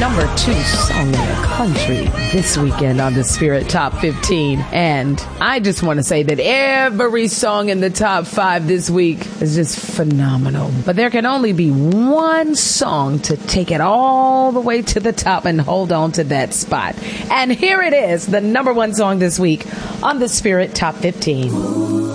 number 2 song in the country this weekend on the Spirit Top 15. And I just want to say that every song in the top 5 this week is just phenomenal. But there can only be one song to take it all the way to the top and hold on to that spot. And here it is, the number 1 song this week on the Spirit Top 15.